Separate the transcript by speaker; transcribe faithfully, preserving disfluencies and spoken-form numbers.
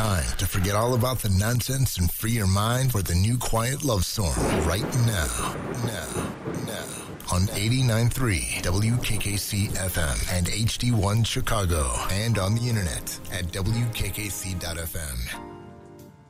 Speaker 1: time to forget all about the nonsense and free your mind for the new quiet love song right now. Now. Now. On eighty-nine point three W K K C F M and H D one Chicago, and on the internet at W K K C dot F M.